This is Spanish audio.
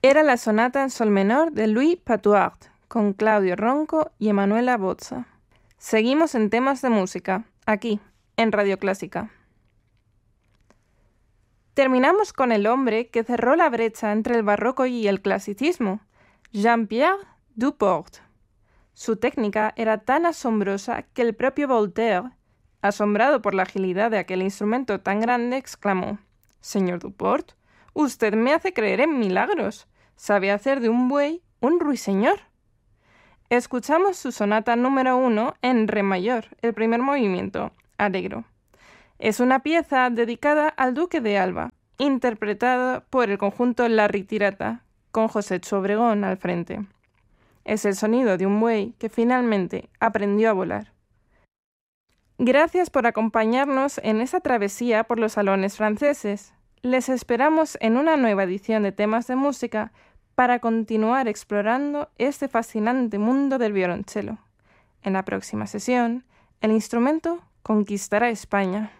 Era la sonata en sol menor de Louis Patuart, con Claudio Ronco y Emanuela Bozza. Seguimos en temas de música, aquí, en Radio Clásica. Terminamos con el hombre que cerró la brecha entre el barroco y el clasicismo, Jean-Pierre Duport. Su técnica era tan asombrosa que el propio Voltaire, asombrado por la agilidad de aquel instrumento tan grande, exclamó: «Señor Duport, usted me hace creer en milagros. Sabe hacer de un buey un ruiseñor». Escuchamos su sonata número 1 en re mayor, el primer movimiento, Allegro. Es una pieza dedicada al duque de Alba, interpretada por el conjunto La Ritirata, con Josecho Obregón al frente. Es el sonido de un buey que finalmente aprendió a volar. Gracias por acompañarnos en esta travesía por los salones franceses. Les esperamos en una nueva edición de Temas de Música para continuar explorando este fascinante mundo del violonchelo. En la próxima sesión, el instrumento conquistará España.